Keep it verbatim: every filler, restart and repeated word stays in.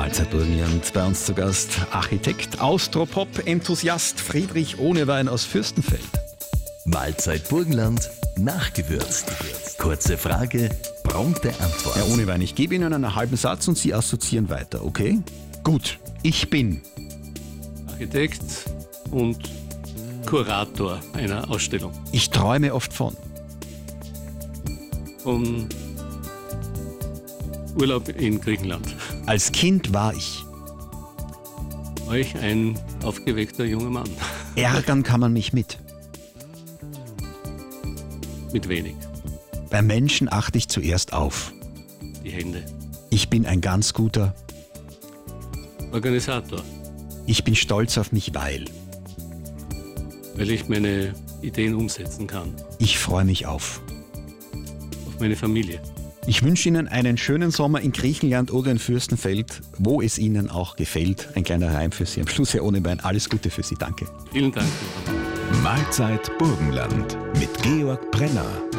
Mahlzeit Burgenland, bei uns zu Gast Architekt, Austropop-Enthusiast Friedrich Ohnewein aus Fürstenfeld. Mahlzeit Burgenland, nachgewürzt. Kurze Frage, prompte Antwort. Herr Ohnewein, ich gebe Ihnen einen halben Satz und Sie assoziieren weiter, okay? Gut, ich bin Architekt und Kurator einer Ausstellung. Ich träume oft von Von Urlaub in Griechenland. Als Kind war ich War ich ein aufgeweckter junger Mann. Ärgern kann man mich mit. Mit wenig. Bei Menschen achte ich zuerst auf. Die Hände. Ich bin ein ganz guter. Organisator. Ich bin stolz auf mich, weil Weil ich meine Ideen umsetzen kann. ich freue mich auf. Auf meine Familie. Ich wünsche Ihnen einen schönen Sommer in Griechenland oder in Fürstenfeld, wo es Ihnen auch gefällt. Ein kleiner Reim für Sie am Schluss, Herr Ohnewein. Alles Gute für Sie, danke. Vielen Dank. Mahlzeit Burgenland mit Georg Brenner.